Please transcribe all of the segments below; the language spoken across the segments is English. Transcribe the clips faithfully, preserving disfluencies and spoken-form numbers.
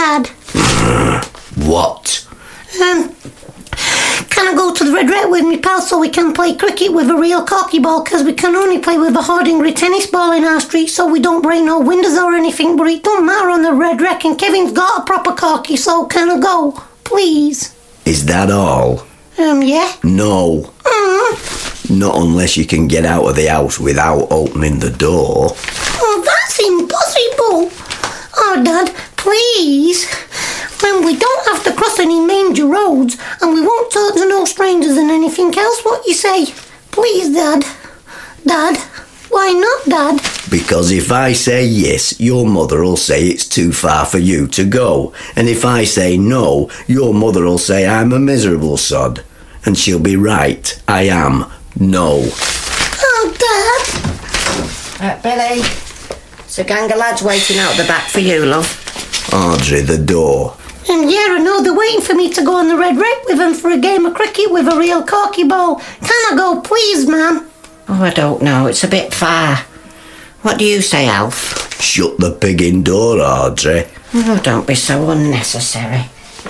Dad. What? Um, can I go to the Red Rec with me pal so we can play cricket with a real corky ball? Because we can only play with a Hordingry tennis ball in our street, so we don't break no windows or anything. But it don't matter on the Red Rec, and Kevin's got a proper corky, so can I go? Please. Is that all? Um, yeah. No. Mm. Not unless you can get out of the house without opening the door. Oh, that's impossible. Oh, Dad, please. When we don't have to cross any major roads, and we won't talk to no strangers and anything else, what you say? Please, Dad. Dad. Why not, Dad? Because if I say yes, your mother'll say it's too far for you to go. And if I say no, your mother'll say I'm a miserable sod. And she'll be right. I am. No. Oh, Dad. Uh, Billy, it's a gang of lads waiting out the back for you, love. Audrey, the door. And yeah, I know they're waiting for me to go on the Red Rec with them for a game of cricket with a real corky ball. Can I go, please, Ma'am? Oh, I don't know. It's a bit far. What do you say, Alf? Shut the pigging door, Audrey. Oh, don't be so unnecessary.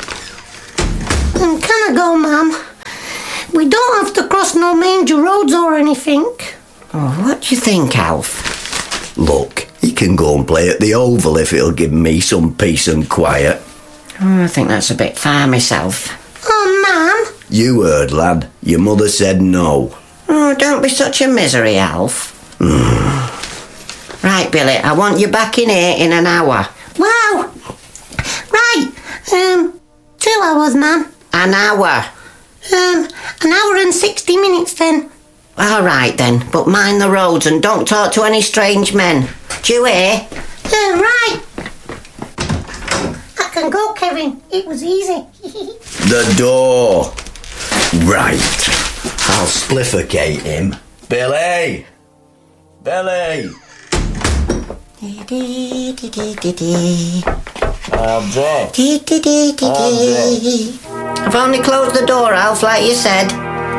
And can I go, Ma'am? We don't have to cross no major roads or anything. Oh, what do you think, Alf? Look, you can go and play at the Oval if it'll give me some peace and quiet. Oh, I think that's a bit far myself. Oh, Ma'am. You heard, lad. Your mother said no. Oh, don't be such a misery, Alf. Right, Billy, I want you back in here in an hour. Wow. Right. Um, two hours, Ma'am. An hour. Um, an hour and sixty minutes then. All right then, but mind the roads and don't talk to any strange men. Do you hear? Uh, right. I can go, Kevin. It was easy. The door. Right. I'll spliffocate him. Billy! Billy! Audrey. Audrey. I've only closed the door, Alf, like you said.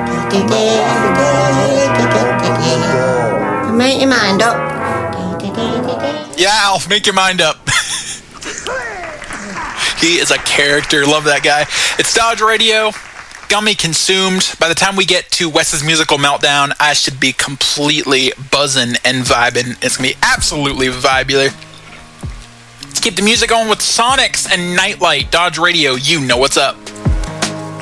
Make your mind up. Yeah, Alf, make your mind up. He is a character. Love that guy. It's Dodge Radio. Gummy consumed. By the time we get to Wes's musical meltdown, I should be completely buzzing and vibing. It's going to be absolutely vibular. Let's keep the music going with Sonics and Nightlight. Dodge Radio, you know what's up.